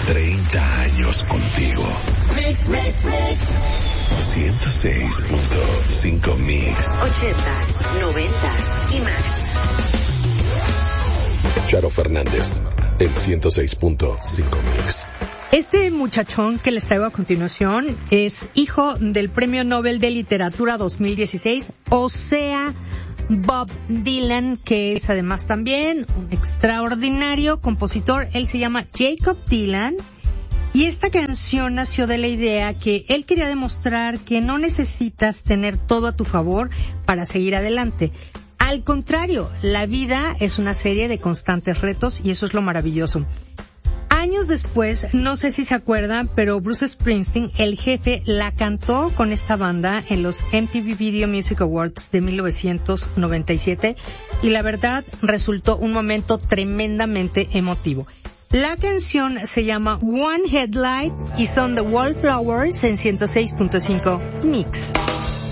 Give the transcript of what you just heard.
30 años contigo. Mix, mix, mix. 106.5 Mix. 80s, 90s y más. Charo Fernández, el 106.5 Mix. Este muchachón que les traigo a continuación es hijo del Premio Nobel de Literatura 2016, o sea, Bob Dylan, que es además también un extraordinario compositor. Él se llama Jacob Dylan. Y esta canción nació de la idea que él quería demostrar que no necesitas tener todo a tu favor para seguir adelante. Al contrario, la vida es una serie de constantes retos y eso es lo maravilloso. Años después, no sé si se acuerdan, pero Bruce Springsteen, el jefe, la cantó con esta banda en los MTV Video Music Awards de 1997 y la verdad resultó un momento tremendamente emotivo. La canción se llama One Headlight y son The Wallflowers en 106.5 Mix.